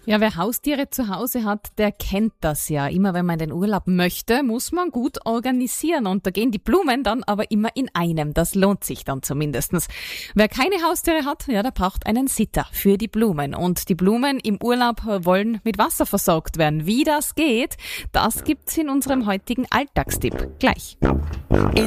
Ja, wer Haustiere zu Hause hat, der kennt das ja. Immer wenn man in den Urlaub möchte, muss man gut organisieren. Und da gehen die Blumen dann aber immer in einem. Das lohnt sich dann zumindestens. Wer keine Haustiere hat, ja, der braucht einen Sitter für die Blumen. Und die Blumen im Urlaub wollen mit Wasser versorgt werden. Wie das geht, das gibt's in unserem heutigen Alltagstipp. Gleich.